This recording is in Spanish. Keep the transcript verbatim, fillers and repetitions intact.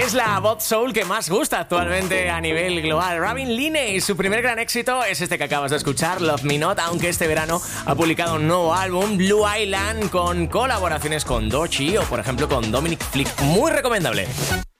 Es la voz soul que más gusta actualmente a nivel global. Robin Leaney, su primer gran éxito es este que acabas de escuchar, Love Me Not, aunque este verano ha publicado un nuevo álbum, Blue Island, con colaboraciones con Doechii o, por ejemplo, con Dominic Flick. Muy recomendable.